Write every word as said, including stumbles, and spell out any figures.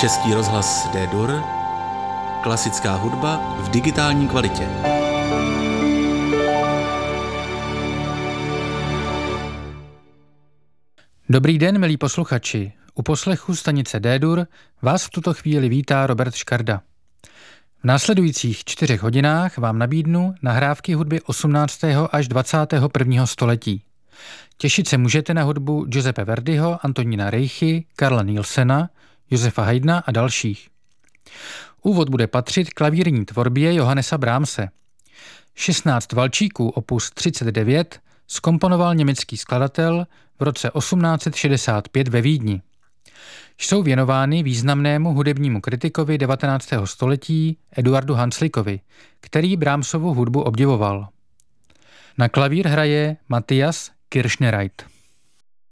Český rozhlas D-Dur, klasická hudba v digitální kvalitě. Dobrý den, milí posluchači. U poslechu stanice D-Dur vás v tuto chvíli vítá Robert Škarda. V následujících čtyřech hodinách vám nabídnu nahrávky hudby osmnáctého až dvacátého prvního století. Těšit se můžete na hudbu Giuseppe Verdiho, Antonína Reichy, Karla Nielsena, Josefa Haydna a dalších. Úvod bude patřit klavírní tvorbě Johannesa Brahmse. šestnáct valčíků opus třicet devět zkomponoval německý skladatel v roce osmnáct set šedesát pět ve Vídni. Jsou věnovány významnému hudebnímu kritikovi devatenáctého století Eduardu Hanslikovi, který Brahmsovu hudbu obdivoval. Na klavír hraje Matthias Kirchnereit.